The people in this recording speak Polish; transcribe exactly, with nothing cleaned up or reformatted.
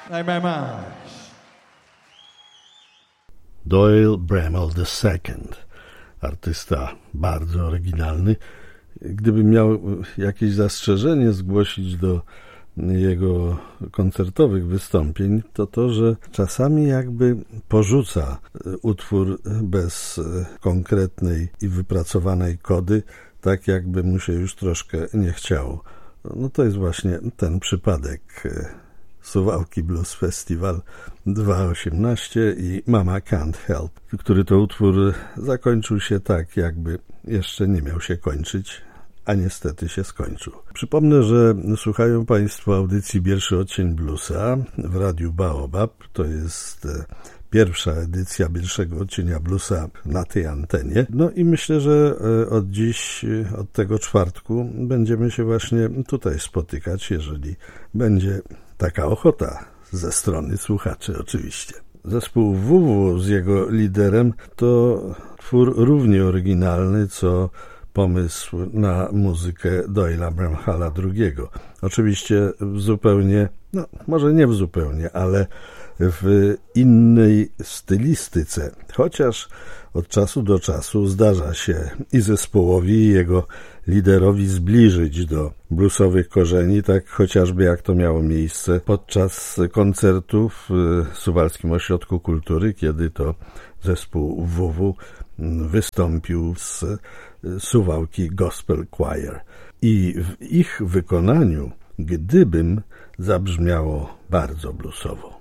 Doyle Bramall the second, artysta bardzo oryginalny. Gdybym miał jakieś zastrzeżenie zgłosić do jego koncertowych wystąpień, to to, że czasami jakby porzuca utwór bez konkretnej i wypracowanej kody, tak jakby mu się już troszkę nie chciało. No to jest właśnie ten przypadek. Suwałki Blues Festival dwa tysiące osiemnaście i Mama Can't Help, który to utwór zakończył się tak, jakby jeszcze nie miał się kończyć, a niestety się skończył. Przypomnę, że słuchają Państwo audycji Pierwszy Odcień Bluesa w Radiu Baobab. To jest pierwsza edycja Pierwszego Odcienia Bluesa na tej antenie. No i myślę, że od dziś, od tego czwartku będziemy się właśnie tutaj spotykać, jeżeli będzie taka ochota ze strony słuchaczy oczywiście. Zespół W W z jego liderem to twór równie oryginalny, co pomysł na muzykę Doyla Bramalla drugiego. Oczywiście w zupełnie, no może nie w zupełnie, ale w innej stylistyce, chociaż od czasu do czasu zdarza się i zespołowi, i jego liderowi zbliżyć do bluesowych korzeni, tak chociażby jak to miało miejsce podczas koncertów w Suwalskim Ośrodku Kultury, kiedy to zespół W W wystąpił z Suwałki Gospel Choir. I w ich wykonaniu Gdybym zabrzmiało bardzo bluesowo.